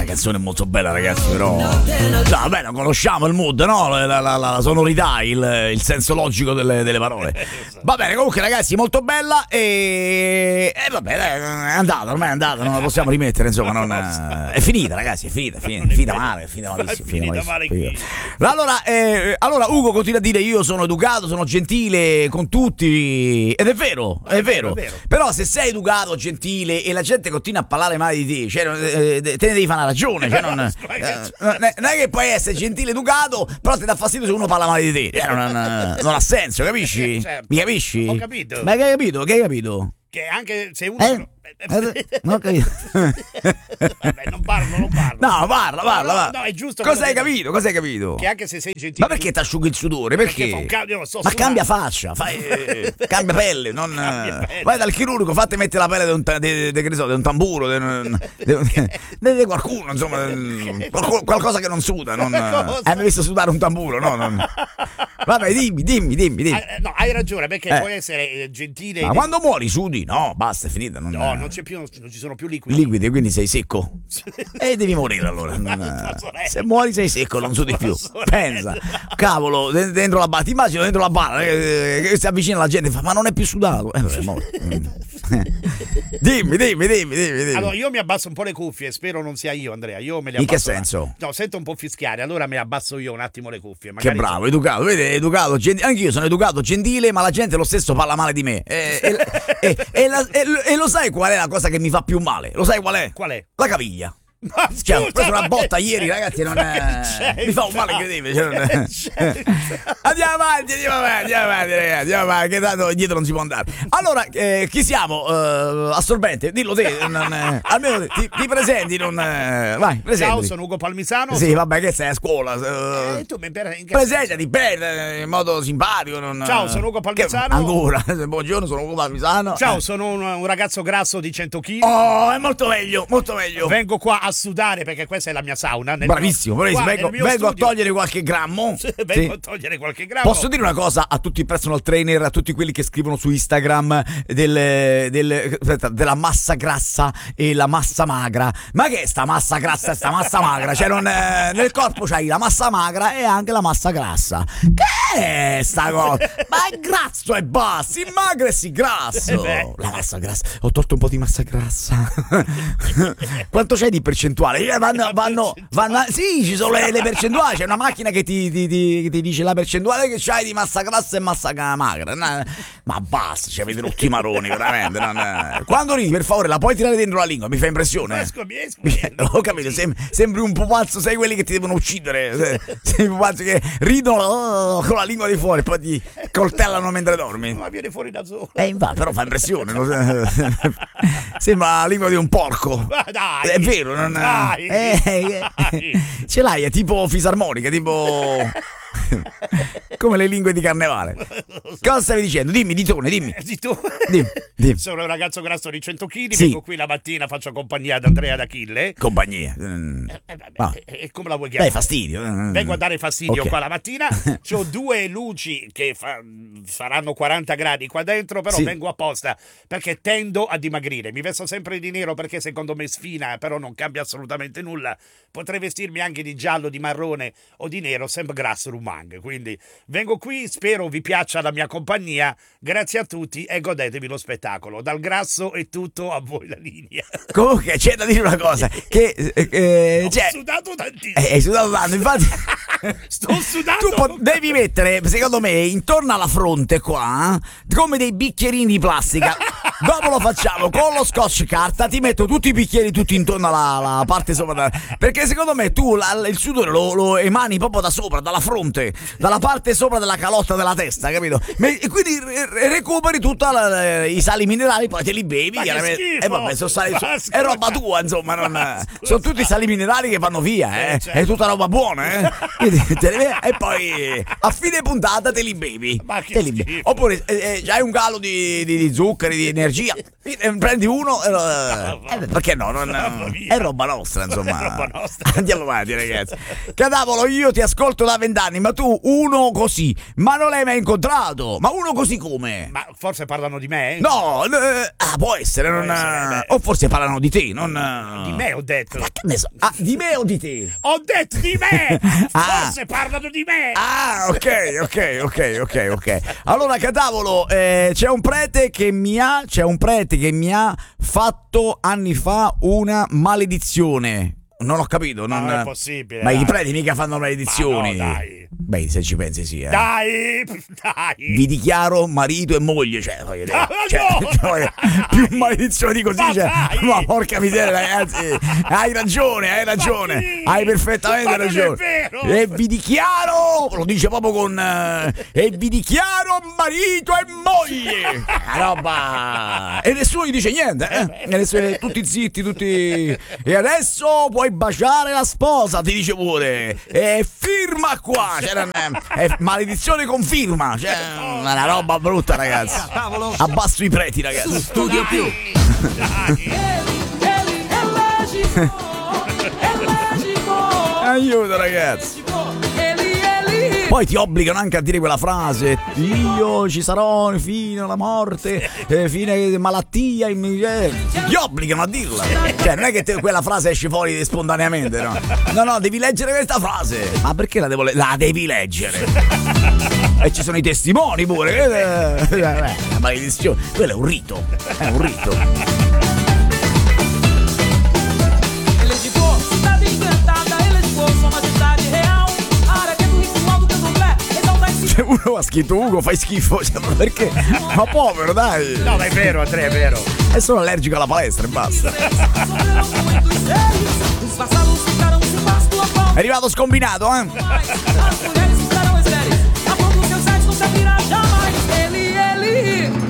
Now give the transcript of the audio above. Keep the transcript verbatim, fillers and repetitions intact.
canzone è molto bella, ragazzi, però no, vabbè, non conosciamo il mood, no? La, la, la, la sonorità, il, il senso logico delle, delle parole. Va bene, comunque, ragazzi, molto bella e, e vabbè, dai, è andata, ormai è andata, non la possiamo rimettere, insomma, non, è finita, ragazzi, è finita, è finita, è finita male, è finita malissimo, è finita malissimo. Allora, eh, allora Ugo continua a dire io sono educato, sono gentile con tutti, ed è vero, è vero, è vero. Però se sei educato, gentile e la gente continua a parlare male di te, cioè, eh, te ne devi fare una ragione, cioè non, eh, non è che puoi essere gentile, educato, però ti dà fastidio se uno parla male di te, cioè, non, non ha senso, capisci? Certo. Mi capisci? Ho capito. Ma che hai capito? Che hai capito? Che anche se uno... Eh? Eh, non ho capito. Vabbè, non parlo, non parlo. No, parla, parla, no, parla. no, è giusto. Cosa hai capito? Cosa hai capito? Che anche se sei gentile. Ma perché ti asciughi il sudore? Perché? Perché fa un cambio, non so, ma sudare. cambia faccia, fai, eh, cambia pelle, non, Cambia pelle. vai dal chirurgo, fatti mettere la pelle di un, ta- de, de, de, so, de un tamburo, di qualcuno, insomma, qualco- qualcosa che non suda. Non, hai mai visto sudare un tamburo? No, non. Vabbè, dimmi, dimmi, dimmi, dimmi. Ah, no, hai ragione, perché Eh. puoi essere eh, gentile. Ma e- quando muori sudi? No, basta, è finita. Non, No, non c'è più, non ci sono più liquidi. liquidi, quindi sei secco. E devi morire allora. Non- se muori sei secco, non sudi più. Pensa, cavolo, de- dentro la bara, ti immagino dentro la bara eh, che si avvicina la gente e fa: ma non è più sudato. Eh, vabbè, morto. dimmi, dimmi, dimmi, dimmi, dimmi. Allora, io mi abbasso un po' le cuffie, spero non sia io, Andrea. Io me le In che abbasso- senso? No, sento un po' fischiare, allora me le abbasso io un attimo le cuffie. Che Magari bravo, educato, vedi, educato, gentile. Anch'io sono educato, gentile, ma la gente lo stesso parla male di me. E, e- e- e la- e- e lo sai qual è la cosa che mi fa più male? Lo sai qual è? Qual è? La caviglia. Ma Cioè, ho scusa, preso una ma botta che ieri, c'è- ragazzi, non ma è... che c'è? mi fa un male incredibile. Cioè, non è... Che c'è? andiamo avanti, andiamo avanti, andiamo avanti, ragazzi, andiamo avanti, che tanto dietro non si può andare. Allora, eh, chi siamo? Eh, assorbente, dillo te, non, eh, almeno ti, ti presenti, non... eh, vai, presentati. Ciao, sono Ugo Palmisano. Sì, vabbè, che sei a scuola. eh, Eh, tu mi per- in che- presentati bene, in modo simpatico. Non, Ciao, sono Ugo Palmisano. Che- ancora, buongiorno, sono Ugo Palmisano. Ciao, Eh. sono un, un ragazzo grasso di cento chili. Oh, è molto meglio, molto meglio. Vengo qua a sudare perché questa è la mia sauna. nel Bravissimo, mio- bravissimo. qua Vengo, nel mio vengo a studio. togliere qualche grammo. Vengo Sì. a togliere qualche grammo. Posso dire una cosa a tutti i personal trainer, a tutti quelli che scrivono su Instagram del, del- aspetta, della massa grassa e la massa magra? Ma che è sta massa grassa e sta massa magra? Cioè non, eh, nel corpo c'hai la massa magra e anche la massa grassa. Che è sta cosa? Ma è grasso e basta, si magro e si grasso. beh. La massa grassa. Ho tolto un po' di massa grassa. Quanto c'è di percentuale? Eh, Vanno, vanno, vanno, sì, ci sono le, le percentuali. C'è una macchina che ti, ti- ti- ti dice la percentuale che c'hai di massa grassa e massa ca- magra. No, ma basta, ci avete tutti i maroni, veramente. non è- Quando ridi, per favore, la puoi tirare dentro la lingua, mi fa impressione. Esco, mi esco. Ho capito, sem- sembri un pupazzo, sei quelli che ti devono uccidere. Se- Sei i pupazzi che ridono oh, con la lingua di fuori e poi ti coltellano mentre dormi. Ma viene fuori da solo. Eh, infatti, però fa impressione. non- Sembra la lingua di un porco. Ma dai. È vero, non Dai. eh, eh, Dai. ce l'hai, è tipo fisarmonica, tipo come le lingue di carnevale. Cosa stavi dicendo? Dimmi, ditone, dimmi. Eh, sì, tu. Dimmi, dimmi. Sono un ragazzo grasso di cento chili, Sì. vengo qui la mattina, faccio compagnia ad Andrea d'Achille. Compagnia. Mm. Eh, vabbè, Ah. E come la vuoi Dai chiamare? fastidio. Mm. Vengo a dare fastidio Ok. qua la mattina. C'ho due luci che fa- faranno quaranta gradi qua dentro, però Sì. vengo apposta perché tendo a dimagrire. Mi vesto sempre di nero perché secondo me sfina, però non cambia assolutamente nulla. Potrei vestirmi anche di giallo, di marrone o di nero, sempre grasso rumang. Quindi vengo qui, spero vi piaccia la mia compagnia. Grazie a tutti e godetevi lo spettacolo. Dal grasso è tutto, a voi la linea. Comunque c'è da dire una cosa che eh, eh, Ho cioè, sudato tantissimo. eh, hai sudato tanto, infatti. Sto sudando. Tu po- devi mettere, secondo me, intorno alla fronte qua, eh, come dei bicchierini di plastica. Dopo lo facciamo con lo scotch carta, ti metto tutti i bicchieri tutti intorno alla, alla parte sopra. da- Perché secondo me tu la- il sudore lo, lo emani proprio da sopra, dalla fronte, dalla parte sopra della calotta della testa, capito? Me- E quindi re- recuperi tutti i sali minerali, poi te li bevi. Ma che chiaramente. schifo! E vabbè, sono sali- Ma so- scusa! è roba tua, insomma. Non, Ma sono scusa! tutti sali minerali che vanno via, eh. Eh, certo. È tutta roba buona, eh. Quindi te li bevi e poi a fine puntata te li bevi. Ma che Te li bevi. schifo. Oppure eh, eh, hai un calo di, di, di zuccheri, di energia. energia, prendi uno, eh, eh, perché no? Non, è roba nostra, insomma. È roba nostra. Andiamo avanti, ragazzi. Cadavolo, io ti ascolto da vent'anni, ma tu uno così, ma non l'hai mai incontrato? Ma uno così come? Ma forse parlano di me? No, eh, ah, può essere, non, Può essere, o forse parlano di te, non Di me ho detto. Ma che ne so? Ah, di me o di te? Ho detto di me! Ah. Forse parlano di me! Ah, ok, ok, ok, ok, ok. Allora, Cadavolo, eh, c'è un prete che mi ha, c'è un prete che mi ha fatto anni fa una maledizione. Non ho capito, non, non è possibile. Ma dai. i preti mica fanno maledizioni. Ma no, dai. Beh, se ci pensi sì, eh. Dai, dai. Vi dichiaro marito e moglie, cioè, voglio dire, Ah, cioè, no, cioè, più maledizione di così, Ma cioè, dai. ma porca miseria, ragazzi, hai ragione, hai ragione, Ma sì. hai perfettamente Ma non è ragione. vero. E vi dichiaro, lo dice proprio con, eh, e vi dichiaro marito e moglie, una roba, e nessuno gli dice niente, eh? E nessuno- tutti zitti, tutti, e adesso puoi baciare la sposa, ti dice pure, e firma qua, cioè, non è, è maledizione con firma, cioè, una roba brutta, ragazzi. Abbasso i preti, ragazzi. Studio più. Dai. Ele é mágico, é mágico, Aiuto, ragazzi. ele, ele. Poi ti obbligano anche a dire quella frase: io ci sarò fino alla morte, eh, fine malattia. eh, Ti obbligano a dirla. Cioè, non è che te, quella frase esce fuori spontaneamente, no? No, no, devi leggere questa frase. Ma perché la devo leggere? La devi leggere. E ci sono i testimoni pure. Eh, eh, la maledizione. Quello è un rito. È un rito. Ele é de boa, cidade encantada, ele é de boa, sua majestade real. Área que é do ritual do candomblé, exalta esse Se uno ha scritto Ugo, fai schifo. Cioè, ma perché? Ma povero, dai. No, ma è vero, Andrea, è vero. È solo allergico alla palestra e basta. soberano muitos deles. Os vassalos ficarão sem pasto a pau. È arrivato scombinato, eh? Mas as mulheres ficarão estéreis. A flor dos seus sexos não servirá jamais. Ele, ele.